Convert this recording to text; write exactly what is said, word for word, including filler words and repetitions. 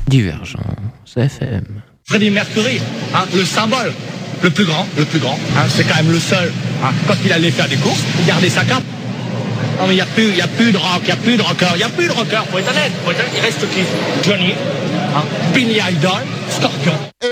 Divergence F M. Freddie Mercury, hein, le symbole, le plus grand, le plus grand, hein, c'est quand même le seul, hein, quand il allait faire des courses, il gardait sa cape. Non mais il n'y a plus, il y a plus de rock, il n'y a plus de rocker, il n'y a plus de rocker, faut être honnête, faut être honnête, il reste qui? Johnny, hein, Billy Idol, Scorpion.